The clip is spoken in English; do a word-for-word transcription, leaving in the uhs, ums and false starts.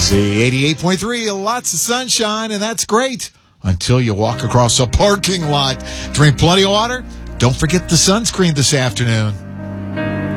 Z eighty-eight point three, lots of sunshine, and that's great until you walk across a parking lot. Drink plenty of water. Don't forget the sunscreen this afternoon.